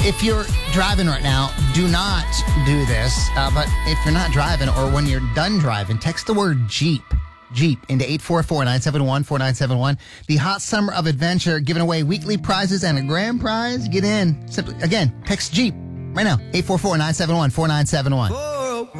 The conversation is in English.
If you're driving right now, do not do this. But if you're not driving or when you're done driving, text the word Jeep. Jeep into 844-971-4971. The Hot Summer of Adventure giving away weekly prizes and a grand prize. Get in. Simply, again, text Jeep right now. 844-971-4971.